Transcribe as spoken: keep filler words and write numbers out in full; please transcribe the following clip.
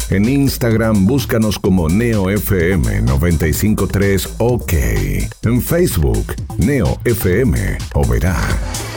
En Instagram búscanos como Neo F M noventa y cinco punto tres OK. En Facebook, Neo F M o Verá.